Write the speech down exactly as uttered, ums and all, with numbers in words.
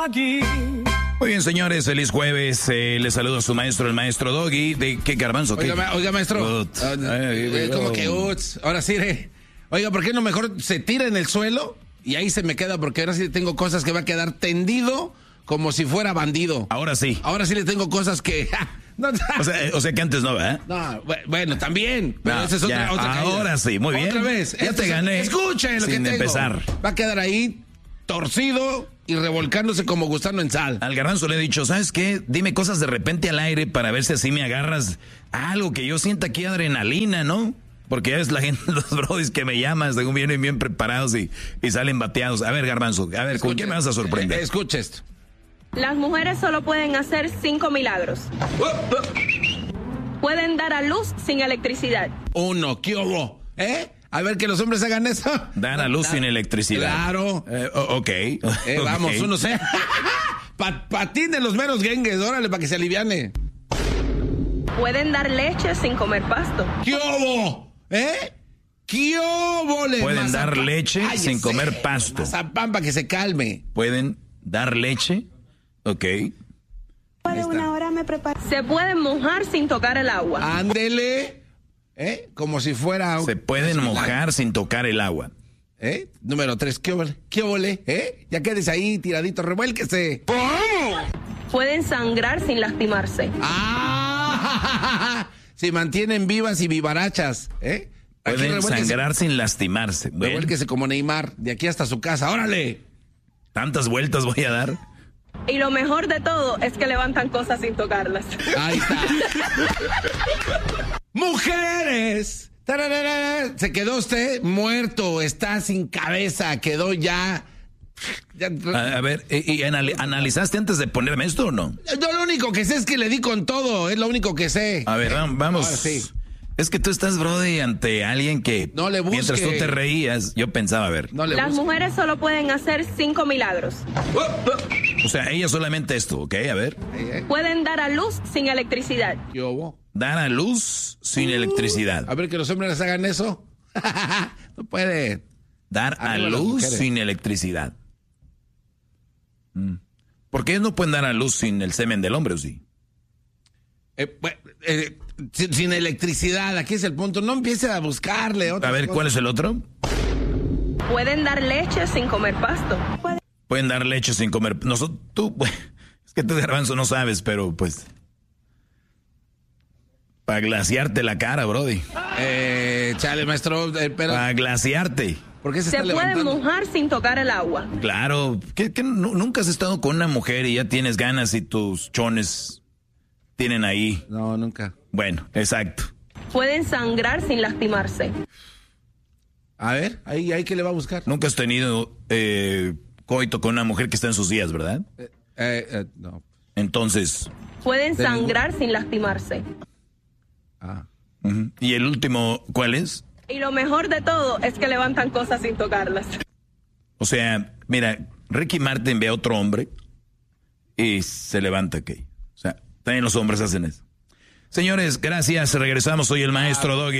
Muy bien, señores, feliz jueves. Eh, les saludo a su maestro, el maestro Doggy. ¿De qué garbanzo? ¿Qué? Oiga, oiga maestro. Ut. Uh, eh, ¿Cómo que uts? Ahora sí, eh. Oiga, ¿por qué no mejor se tira en el suelo? Y ahí se me queda, porque ahora sí tengo cosas que va a quedar tendido como si fuera bandido. Ahora sí. Ahora sí le tengo cosas que... No, o, sea, o sea que antes no, ¿verdad? No, bueno, también. Pero no, esa es otra, ya, otra caída. Ahora sí, muy bien. Otra vez. Ya te gané. Escuchen lo sin que tengo. empezar. Va a quedar ahí torcido y revolcándose como gusano en sal. Al garbanzo le he dicho, ¿sabes qué? Dime cosas de repente al aire para ver si así me agarras algo que yo sienta aquí adrenalina, ¿no? Porque es la gente, los brodis que me llaman, según vienen bien preparados y, y salen bateados. A ver, garbanzo, a ver, ¿con qué me vas a sorprender? Eh, escucha esto. Las mujeres solo pueden hacer cinco milagros. Pueden dar a luz sin electricidad. Uno, ¿qué hubo? ¿Eh? A ver que los hombres hagan eso. Dar a luz sin electricidad. Claro. Eh, oh, ok. Eh, okay. Vamos, uno se... Pa, patín de los meros gengues, órale, para que se aliviane. Pueden dar leche sin comer pasto. ¿Qué hubo? ¿Eh? ¿Qué hubo? Pueden Mazapán. dar leche Cállese. sin comer pasto. Mazapán para que se calme. Pueden dar leche. Ok. De una hora me preparo. Se pueden mojar sin tocar el agua. Ándele. ¿Eh? Como si fuera... Se pueden mojar sin tocar el agua. ¿Eh? Número tres, ¿qué óvole? ¿Qué óvole? ¿Eh? Ya quedes ahí tiradito, revuélquese. Pueden sangrar sin lastimarse. ¡Ah! Se mantienen vivas y vivarachas, ¿eh? Pueden sangrar sin lastimarse. Bueno. Revuélquese como Neymar, de aquí hasta su casa, ¡órale! ¿Tantas vueltas voy a dar? Y lo mejor de todo es que levantan cosas sin tocarlas. Ahí está. ¡Mujeres! ¡Tararara! Se quedó usted muerto, está sin cabeza, quedó ya... ya... A, a ver, ¿y, y anal analizaste antes de ponerme esto o no? Yo lo único que sé es que le di con todo, es lo único que sé. A ver, vamos. Ahora sí. Es que tú estás, brody, ante alguien que... No le busque. Mientras tú te reías, yo pensaba, a ver. No le Las busque. mujeres solo pueden hacer cinco milagros. O sea, ella solamente esto, ¿ok? A ver. Pueden dar a luz sin electricidad. ¿Qué hubo? Dar a luz sin uh, electricidad. A ver, que los hombres les hagan eso. No puede. Dar a, a luz sin electricidad. Mm. ¿Por qué no pueden dar a luz sin el semen del hombre o sí? Eh, eh, sin, sin electricidad, aquí es el punto. No empiece a buscarle otra A ver, cosa. ¿cuál es el otro? Pueden dar leche sin comer pasto. Pueden, Pueden dar leche sin comer. Nosotros, tú, es que tú, garbanzo, no sabes, pero pues... Para glaciarte la cara, brody. Eh, chale, maestro, eh, pero... Para glaciarte. ¿Por qué se, se está pueden levantando? mojar sin tocar el agua. Claro. ¿Qué, qué, no, ¿Nunca has estado con una mujer y ya tienes ganas y tus chones tienen ahí? No, nunca. Bueno, exacto. Pueden sangrar sin lastimarse. A ver, ahí, ahí ¿qué le va a buscar? Nunca has tenido eh, coito con una mujer que está en sus días, ¿verdad? Eh, eh, eh, no. Entonces... Pueden sangrar sin lastimarse. Ah. Uh-huh. ¿Y el último cuál es? Y lo mejor de todo es que levantan cosas sin tocarlas. O sea, mira, Ricky Martin ve a otro hombre y se levanta, ¿ok? O sea, también los hombres hacen eso. Señores, gracias. Regresamos. Soy el maestro Doggy.